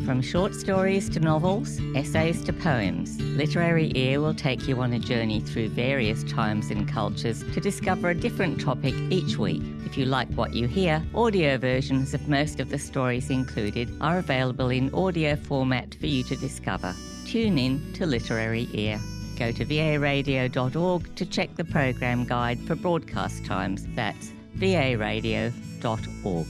From short stories to novels, essays to poems, Literary Ear will take you on a journey through various times and cultures to discover a different topic each week. If you like what you hear, audio versions of most of the stories included are available in audio format for you to discover. Tune in to Literary Ear. Go to varadio.org to check the program guide for broadcast times. That's varadio.org.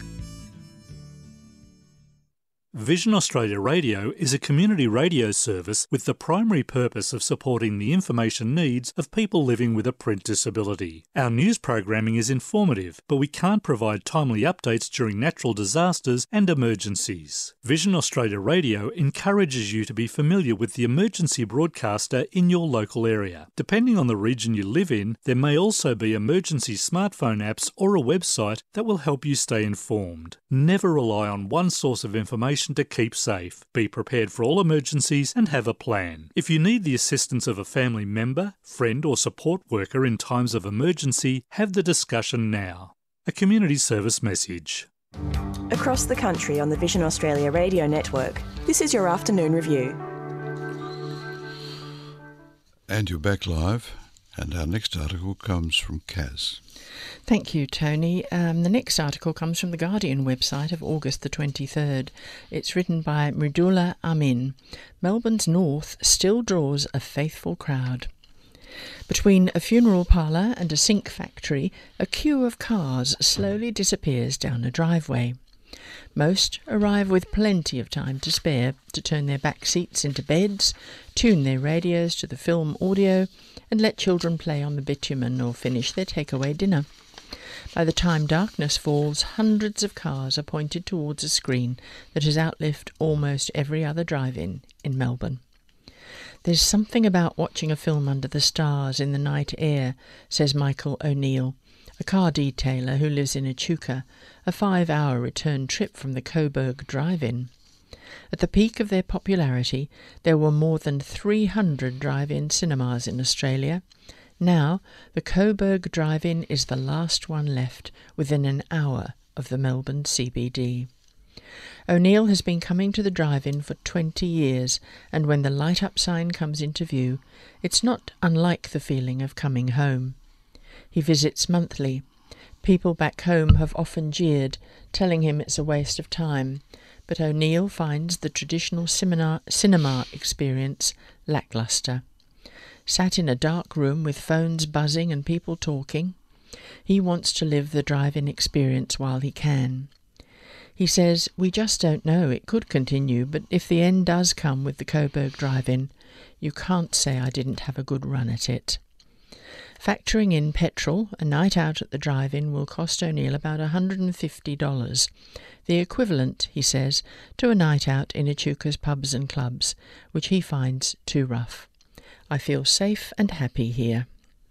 Vision Australia Radio is a community radio service with the primary purpose of supporting the information needs of people living with a print disability. Our news programming is informative, but we can't provide timely updates during natural disasters and emergencies. Vision Australia Radio encourages you to be familiar with the emergency broadcaster in your local area. Depending on the region you live in, there may also be emergency smartphone apps or a website that will help you stay informed. Never rely on one source of information to keep safe. Be prepared for all emergencies and have a plan. If you need the assistance of a family member, friend or support worker in times of emergency, have the discussion now. A community service message. Across the country on the Vision Australia Radio Network, this is your afternoon review. And you're back live, and our next article comes from Kaz. Thank you, Tony. The next article comes from the Guardian website of August the 23rd. It's written by Mridula Amin. Melbourne's north still draws a faithful crowd. Between a funeral parlour and a sink factory, a queue of cars slowly disappears down a driveway. Most arrive with plenty of time to spare to turn their back seats into beds, tune their radios to the film audio, and let children play on the bitumen or finish their takeaway dinner. By the time darkness falls, hundreds of cars are pointed towards a screen that has outlived almost every other drive-in in Melbourne. There's something about watching a film under the stars in the night air, says Michael O'Neill, a car detailer who lives in Echuca, a 5-hour return trip from the Coburg Drive-In. At the peak of their popularity, there were more than 300 drive-in cinemas in Australia. Now, the Coburg Drive-In is the last one left within an hour of the Melbourne CBD. O'Neill has been coming to the drive-in for 20 years, and when the light-up sign comes into view, it's not unlike the feeling of coming home. He visits monthly. People back home have often jeered, telling him it's a waste of time, but O'Neill finds the traditional cinema experience lacklustre. Sat in a dark room with phones buzzing and people talking, he wants to live the drive-in experience while he can. He says, "We just don't know, it could continue, but if the end does come with the Coburg Drive-In, you can't say I didn't have a good run at it." Factoring in petrol, a night out at the drive-in will cost O'Neill about $150, the equivalent, he says, to a night out in Echuca's pubs and clubs, which he finds too rough. "I feel safe and happy here."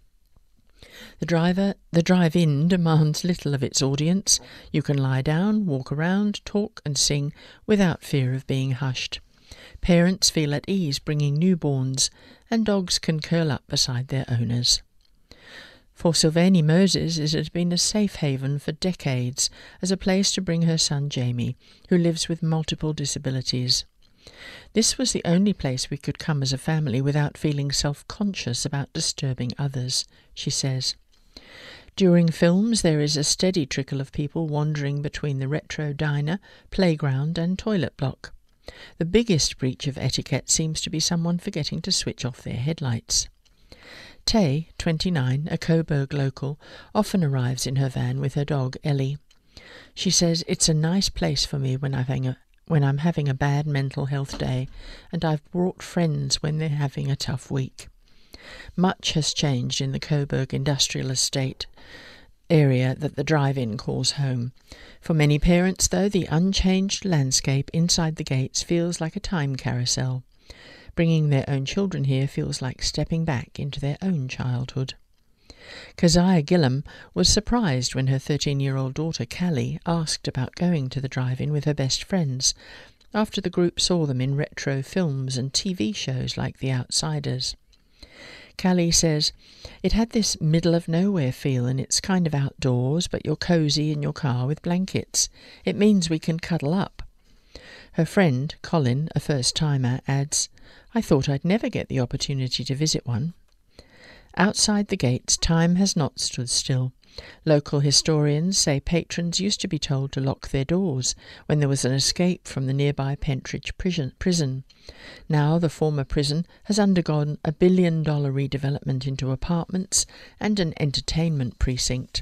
The drive-in demands little of its audience. You can lie down, walk around, talk and sing without fear of being hushed. Parents feel at ease bringing newborns, and dogs can curl up beside their owners. For Sylvanie Moses, it has been a safe haven for decades as a place to bring her son Jamie, who lives with multiple disabilities. "This was the only place we could come as a family without feeling self-conscious about disturbing others," she says. During films, there is a steady trickle of people wandering between the retro diner, playground and toilet block. The biggest breach of etiquette seems to be someone forgetting to switch off their headlights. Tay, 29, a Coburg local, often arrives in her van with her dog Ellie. She says, "It's a nice place for me when I'm having a bad mental health day, and I've brought friends when they're having a tough week." Much has changed in the Coburg industrial estate area that the drive-in calls home. For many parents, though, the unchanged landscape inside the gates feels like a time carousel. Bringing their own children here feels like stepping back into their own childhood. Keziah Gillam was surprised when her 13-year-old daughter Callie asked about going to the drive-in with her best friends, after the group saw them in retro films and TV shows like The Outsiders. Callie says, "It had this middle-of-nowhere feel, and it's kind of outdoors, but you're cosy in your car with blankets. It means we can cuddle up." Her friend, Colin, a first-timer, adds, "I thought I'd never get the opportunity to visit one." Outside the gates, time has not stood still. Local historians say patrons used to be told to lock their doors when there was an escape from the nearby Pentridge prison. Now the former prison has undergone a $1 billion redevelopment into apartments and an entertainment precinct.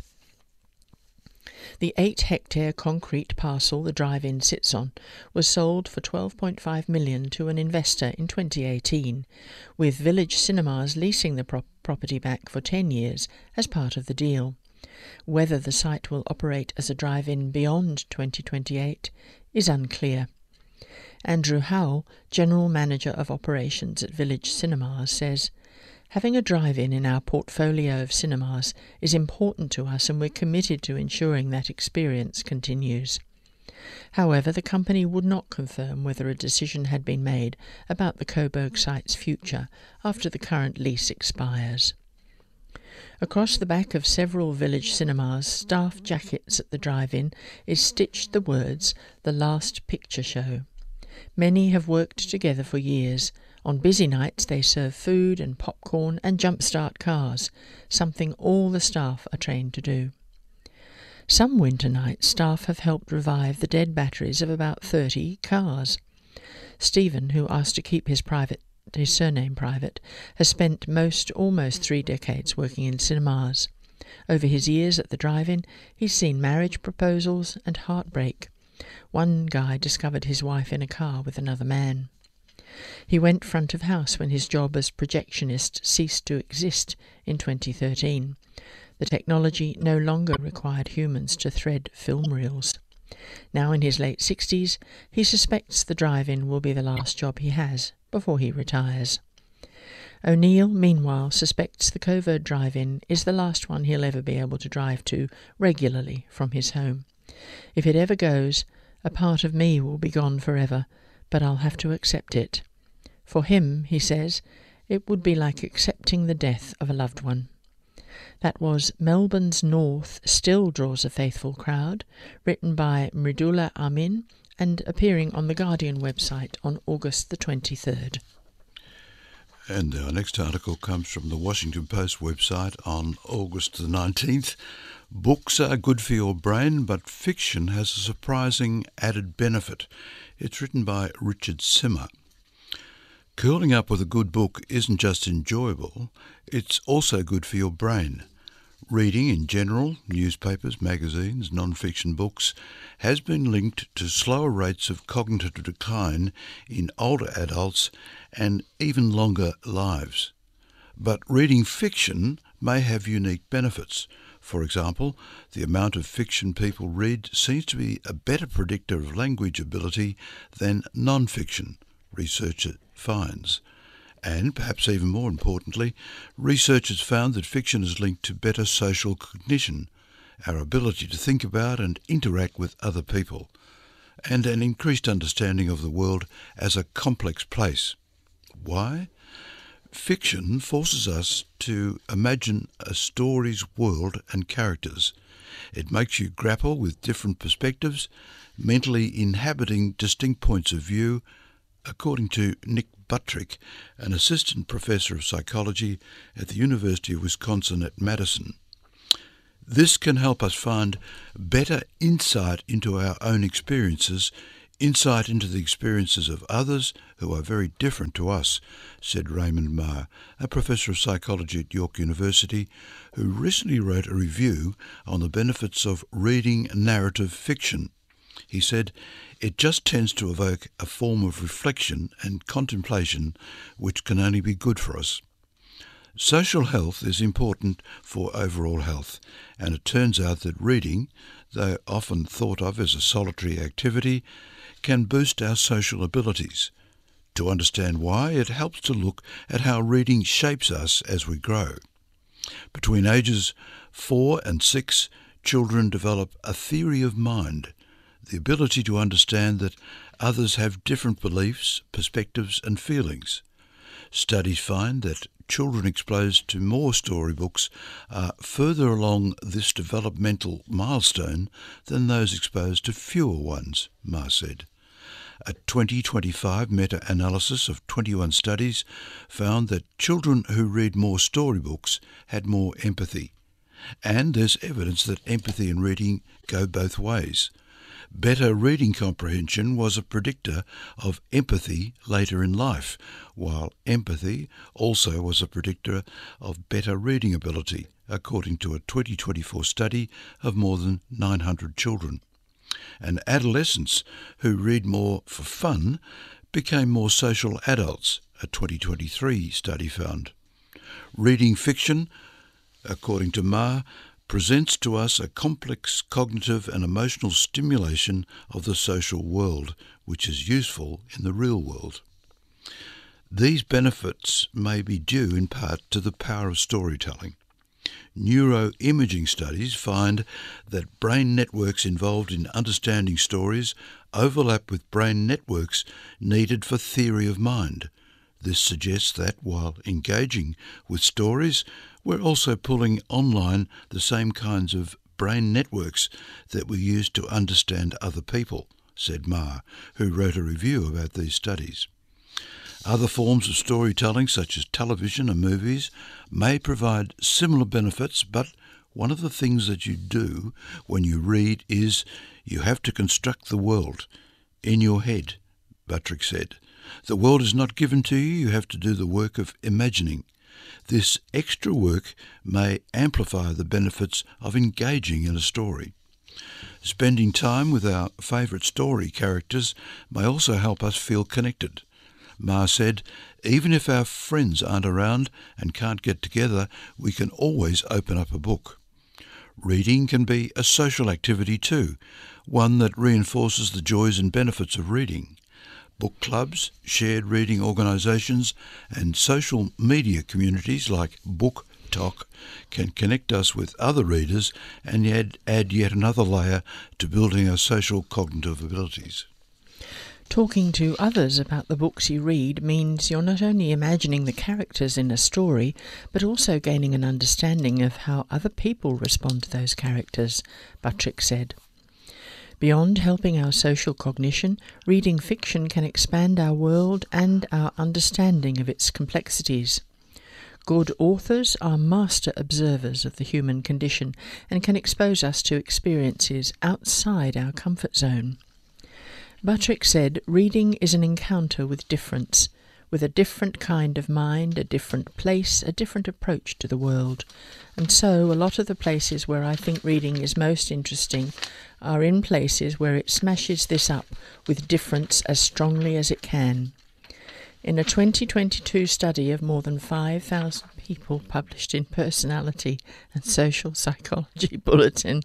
The 8-hectare concrete parcel the drive-in sits on was sold for $12.5 million to an investor in 2018, with Village Cinemas leasing the property back for 10 years as part of the deal. Whether the site will operate as a drive-in beyond 2028 is unclear. Andrew Howell, General Manager of Operations at Village Cinemas, says, "Having a drive-in in our portfolio of cinemas is important to us, and we're committed to ensuring that experience continues." However, the company would not confirm whether a decision had been made about the Coburg site's future after the current lease expires. Across the back of several Village Cinemas' staff jackets at the drive-in is stitched the words, "The Last Picture Show." Many have worked together for years. On busy nights they serve food and popcorn and jump-start cars, something all the staff are trained to do. Some winter nights staff have helped revive the dead batteries of about 30 cars. Stephen, who asked to keep his surname private, has spent almost 3 decades working in cinemas. Over his years at the drive-in, he's seen marriage proposals and heartbreak. One guy discovered his wife in a car with another man. He went front of house when his job as projectionist ceased to exist in 2013. The technology no longer required humans to thread film reels. Now in his late 60s, he suspects the drive-in will be the last job he has before he retires. O'Neill, meanwhile, suspects the Covert drive-in is the last one he'll ever be able to drive to regularly from his home. "If it ever goes, a part of me will be gone forever, but I'll have to accept it." For him, he says, it would be like accepting the death of a loved one. That was Melbourne's North Still Draws a Faithful Crowd, written by Mridula Amin and appearing on the Guardian website on August the 23rd. And our next article comes from the Washington Post website on August the 19th. "Books are good for your brain, but fiction has a surprising added benefit." It's written by Richard Simmer. Curling up with a good book isn't just enjoyable, it's also good for your brain. Reading in general, newspapers, magazines, non-fiction books, has been linked to slower rates of cognitive decline in older adults and even longer lives. But reading fiction may have unique benefits. For example, the amount of fiction people read seems to be a better predictor of language ability than non-fiction, researcher finds. And, perhaps even more importantly, researchers found that fiction is linked to better social cognition, our ability to think about and interact with other people, and an increased understanding of the world as a complex place. Why? Fiction forces us to imagine a story's world and characters. It makes you grapple with different perspectives, mentally inhabiting distinct points of view, according to Nick Buttrick, an assistant professor of psychology at the University of Wisconsin at Madison. This can help us find better insight into our own experiences, insight into the experiences of others who are very different to us, said Raymond Marr, a professor of psychology at York University, who recently wrote a review on the benefits of reading narrative fiction. He said, "It just tends to evoke a form of reflection and contemplation which can only be good for us." Social health is important for overall health, and it turns out that reading, though often thought of as a solitary activity, can boost our social abilities. To understand why, it helps to look at how reading shapes us as we grow. Between ages 4 and 6, children develop a theory of mind, the ability to understand that others have different beliefs, perspectives and feelings. Studies find that children exposed to more storybooks are further along this developmental milestone than those exposed to fewer ones, Marr said. A 2025 meta-analysis of 21 studies found that children who read more storybooks had more empathy. And there's evidence that empathy and reading go both ways. Better reading comprehension was a predictor of empathy later in life, while empathy also was a predictor of better reading ability, according to a 2024 study of more than 900 children. And adolescents who read more for fun became more social adults, a 2023 study found. Reading fiction, according to Ma, presents to us a complex cognitive and emotional stimulation of the social world, which is useful in the real world. These benefits may be due in part to the power of storytelling. Neuroimaging studies find that brain networks involved in understanding stories overlap with brain networks needed for theory of mind. This suggests that while engaging with stories, we're also pulling online the same kinds of brain networks that we use to understand other people, said Ma, who wrote a review about these studies. Other forms of storytelling, such as television and movies, may provide similar benefits, but one of the things that you do when you read is you have to construct the world in your head, Buttrick said. The world is not given to you, you have to do the work of imagining. This extra work may amplify the benefits of engaging in a story. Spending time with our favourite story characters may also help us feel connected. Ma said, even if our friends aren't around and can't get together, we can always open up a book. Reading can be a social activity too, one that reinforces the joys and benefits of reading. Book clubs, shared reading organisations and social media communities like BookTok can connect us with other readers and add yet another layer to building our social cognitive abilities. Talking to others about the books you read means you're not only imagining the characters in a story, but also gaining an understanding of how other people respond to those characters, Buttrick said. Beyond helping our social cognition, reading fiction can expand our world and our understanding of its complexities. Good authors are master observers of the human condition and can expose us to experiences outside our comfort zone. Buttrick said, reading is an encounter with difference, with a different kind of mind, a different place, a different approach to the world. And so a lot of the places where I think reading is most interesting are in places where it smashes this up with difference as strongly as it can. In a 2022 study of more than 5,000 people published in Personality and Social Psychology Bulletin,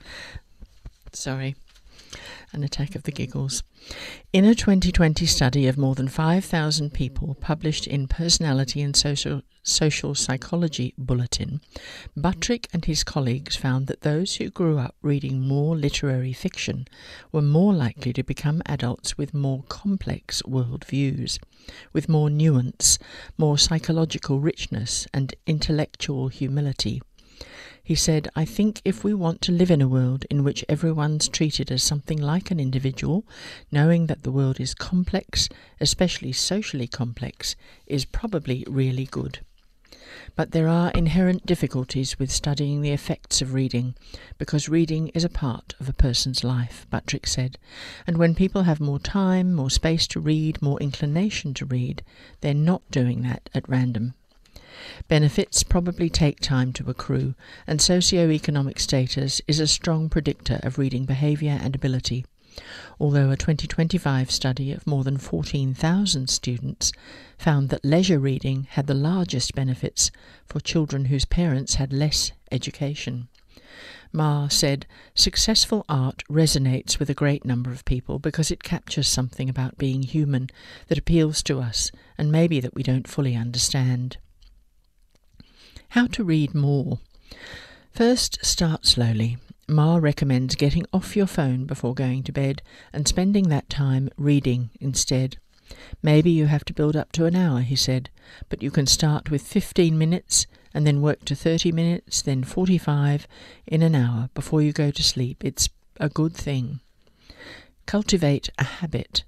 an attack of the giggles. In a 2020 study of more than 5,000 people published in Personality and Social Psychology Bulletin, Buttrick and his colleagues found that those who grew up reading more literary fiction were more likely to become adults with more complex worldviews, with more nuance, more psychological richness and intellectual humility. He said, I think if we want to live in a world in which everyone's treated as something like an individual, knowing that the world is complex, especially socially complex, is probably really good. But there are inherent difficulties with studying the effects of reading, because reading is a part of a person's life, Buttrick said, and when people have more time, more space to read, more inclination to read, they're not doing that at random. Benefits probably take time to accrue, and socio-economic status is a strong predictor of reading behaviour and ability. Although a 2025 study of more than 14,000 students found that leisure reading had the largest benefits for children whose parents had less education. Ma said, successful art resonates with a great number of people because it captures something about being human that appeals to us and maybe that we don't fully understand. How to read more. First, start slowly. Ma recommends getting off your phone before going to bed and spending that time reading instead. Maybe you have to build up to an hour, he said, but you can start with 15 minutes and then work to 30 minutes, then 45 in an hour before you go to sleep. It's a good thing. Cultivate a habit.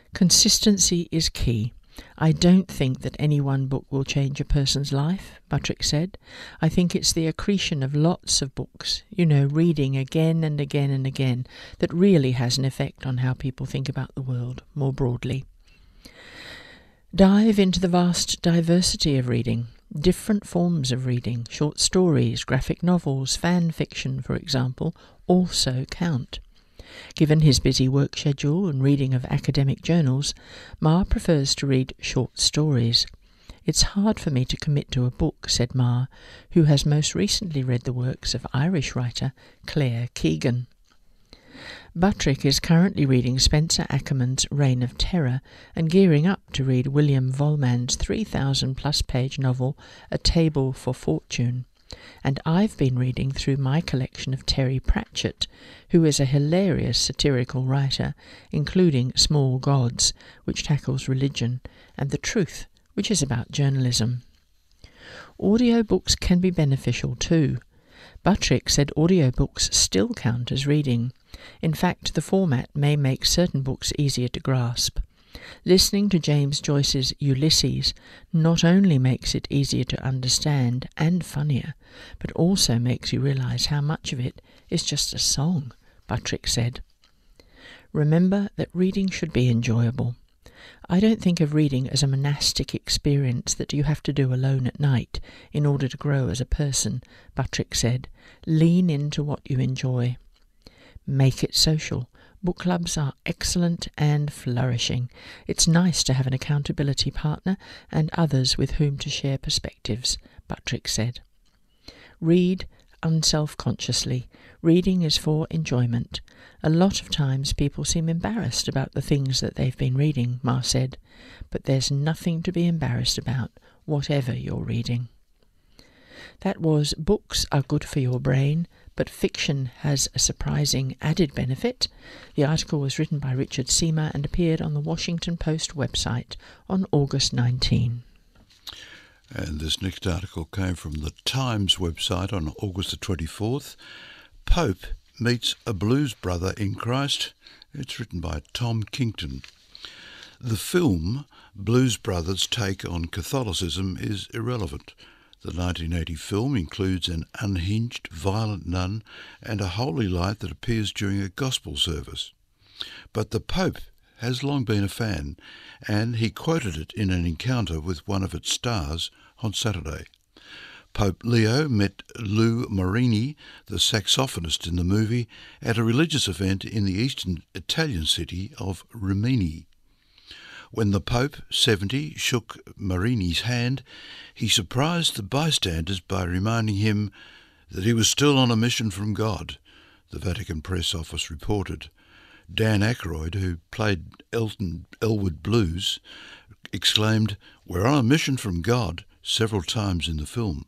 Consistency is key. I don't think that any one book will change a person's life, Buttrick said. I think it's the accretion of lots of books, reading again and again and again, that really has an effect on how people think about the world more broadly. Dive into the vast diversity of reading, different forms of reading, short stories, graphic novels, fan fiction, for example, also count. Given his busy work schedule and reading of academic journals, Ma prefers to read short stories. It's hard for me to commit to a book, said Ma, who has most recently read the works of Irish writer Claire Keegan. Buttrick is currently reading Spencer Ackerman's Reign of Terror and gearing up to read William Vollmann's 3,000-plus page novel A Table for Fortune. And I've been reading through my collection of Terry Pratchett, who is a hilarious satirical writer, including Small Gods, which tackles religion, and The Truth, which is about journalism. Audiobooks can be beneficial too. Buttrick said audiobooks still count as reading. In fact, the format may make certain books easier to grasp. Listening to James Joyce's Ulysses not only makes it easier to understand and funnier, but also makes you realise how much of it is just a song, Buttrick said. Remember that reading should be enjoyable. I don't think of reading as a monastic experience that you have to do alone at night in order to grow as a person, Buttrick said. Lean into what you enjoy. Make it social. Book clubs are excellent and flourishing. It's nice to have an accountability partner and others with whom to share perspectives, Buttrick said. Read unself-consciously. Reading is for enjoyment. A lot of times people seem embarrassed about the things that they've been reading, Ma said, but there's nothing to be embarrassed about, whatever you're reading. That was Books Are Good for Your Brain, but Fiction Has a Surprising Added Benefit. The article was written by Richard Seymour and appeared on the Washington Post website on August 19. And this next article came from the Times website on August the 24th. Pope meets a blues brother in Christ. It's written by Tom Kington. The film Blues Brothers' take on Catholicism is irrelevant. The 1980 film includes an unhinged, violent nun and a holy light that appears during a gospel service. But the Pope has long been a fan, and he quoted it in an encounter with one of its stars on Saturday. Pope Leo met Lou Marini, the saxophonist in the movie, at a religious event in the eastern Italian city of Rimini. When the Pope, 70, shook Marini's hand, he surprised the bystanders by reminding him that he was still on a mission from God, the Vatican press office reported. Dan Aykroyd, who played Elwood Blues, exclaimed, "We're on a mission from God," several times in the film.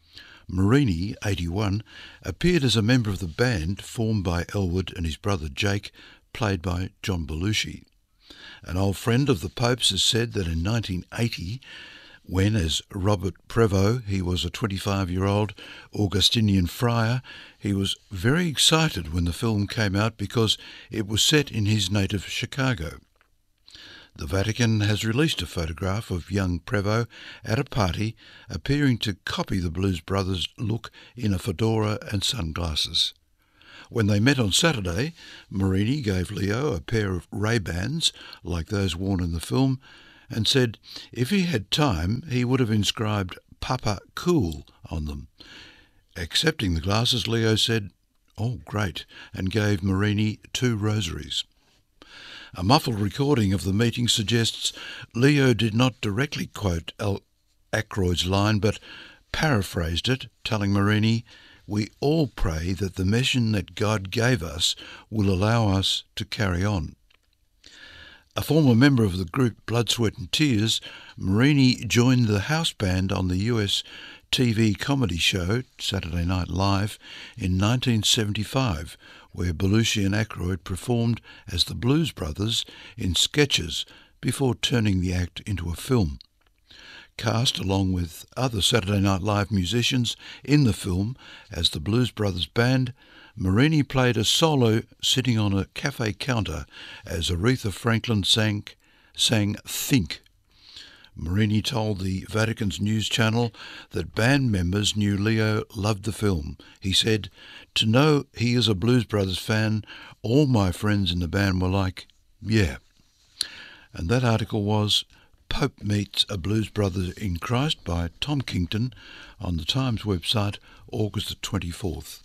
Marini, 81, appeared as a member of the band formed by Elwood and his brother Jake, played by John Belushi. An old friend of the Pope's has said that in 1980, when, as Robert Prevost, he was a 25-year-old Augustinian friar, he was very excited when the film came out because it was set in his native Chicago. The Vatican has released a photograph of young Prevost at a party, appearing to copy the Blues Brothers' look in a fedora and sunglasses. When they met on Saturday, Marini gave Leo a pair of Ray-Bans, like those worn in the film, and said if he had time he would have inscribed "Papa Cool" on them. Accepting the glasses, Leo said, "Oh, great," and gave Marini 2 rosaries. A muffled recording of the meeting suggests Leo did not directly quote Aykroyd's line, but paraphrased it, telling Marini, "We all pray that the mission that God gave us will allow us to carry on." A former member of the group Blood, Sweat and Tears, Marini joined the house band on the US TV comedy show Saturday Night Live in 1975, where Belushi and Aykroyd performed as the Blues Brothers in sketches before turning the act into a film. Cast along with other Saturday Night Live musicians in the film as the Blues Brothers Band, Marini played a solo sitting on a cafe counter as Aretha Franklin sang sang Think. Marini told the Vatican's news channel that band members knew Leo loved the film. He said, "To know he is a Blues Brothers fan, all my friends in the band were like, yeah." And that article was Pope Meets a Blues Brother in Christ by Tom Kington on the Times website, August the 24th.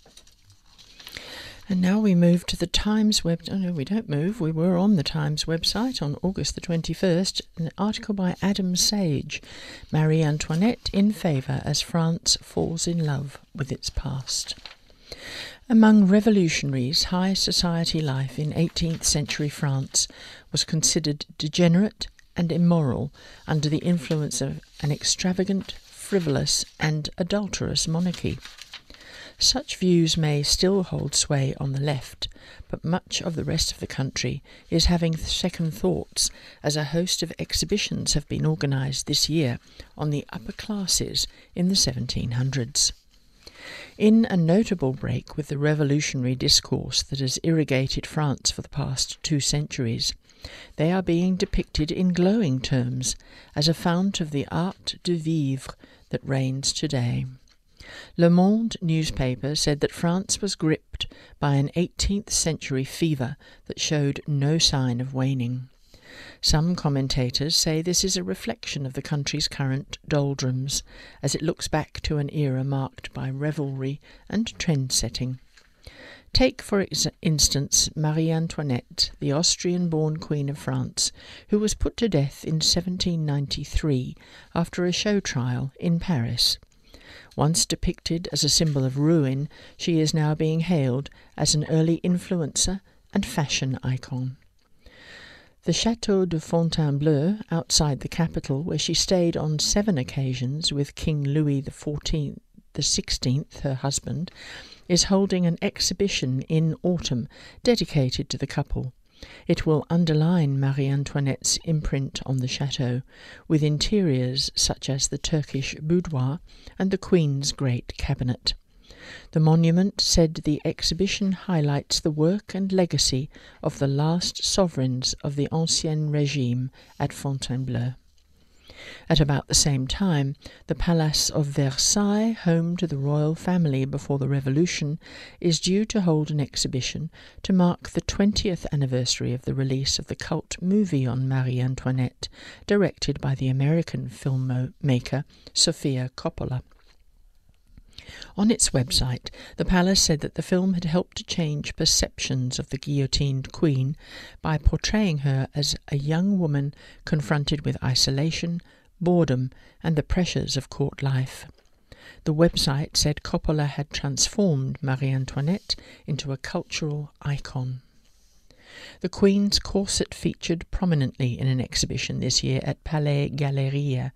And now we move to the Times web. Oh no, we don't move. We were on the Times website on August the 21st. An article by Adam Sage, Marie Antoinette in favour as France falls in love with its past. Among revolutionaries, high society life in 18th century France was considered degenerate and immoral under the influence of an extravagant, frivolous and adulterous monarchy. Such views may still hold sway on the left, but much of the rest of the country is having second thoughts as a host of exhibitions have been organised this year on the upper classes in the 1700s. In a notable break with the revolutionary discourse that has irrigated France for the past 2 centuries, they are being depicted in glowing terms as a fount of the art de vivre that reigns today. Le Monde newspaper said that France was gripped by an 18th century fever that showed no sign of waning. Some commentators say this is a reflection of the country's current doldrums, as it looks back to an era marked by revelry and trend-setting. Take, for instance, Marie Antoinette, the Austrian-born Queen of France, who was put to death in 1793 after a show trial in Paris. Once depicted as a symbol of ruin, she is now being hailed as an early influencer and fashion icon. The Château de Fontainebleau, outside the capital, where she stayed on 7 occasions with King Louis XVI, her husband, is holding an exhibition in autumn dedicated to the couple. It will underline Marie Antoinette's imprint on the chateau, with interiors such as the Turkish boudoir and the Queen's great cabinet. The monument said the exhibition highlights the work and legacy of the last sovereigns of the Ancien Régime at Fontainebleau. At about the same time, the Palace of Versailles, home to the royal family before the Revolution, is due to hold an exhibition to mark the 20th anniversary of the release of the cult movie on Marie Antoinette, directed by the American filmmaker Sofia Coppola. On its website, the palace said that the film had helped to change perceptions of the guillotined queen by portraying her as a young woman confronted with isolation, boredom, and the pressures of court life. The website said Coppola had transformed Marie Antoinette into a cultural icon. The Queen's corset featured prominently in an exhibition this year at Palais Galeria,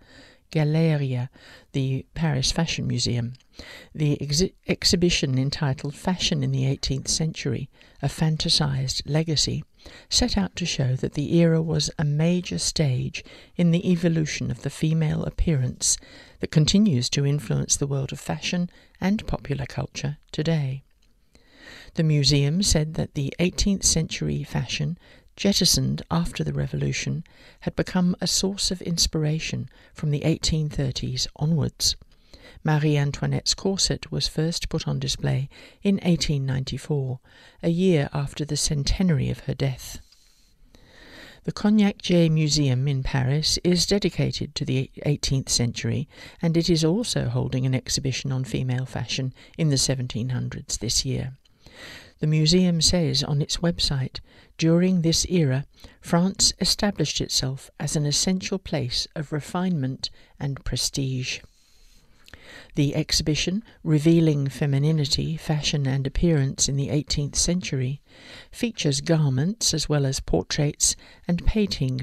the Paris Fashion Museum. The exhibition, entitled Fashion in the 18th Century, a fantasized legacy, set out to show that the era was a major stage in the evolution of the female appearance that continues to influence the world of fashion and popular culture today. The museum said that the 18th century fashion, jettisoned after the Revolution, had become a source of inspiration from the 1830s onwards. Marie Antoinette's corset was first put on display in 1894, a year after the centenary of her death. The Cognac-Jay Museum in Paris is dedicated to the 18th century, and it is also holding an exhibition on female fashion in the 1700s this year. The museum says on its website, during this era, France established itself as an essential place of refinement and prestige. The exhibition, revealing femininity, fashion and appearance in the 18th century, features garments as well as portraits and paintings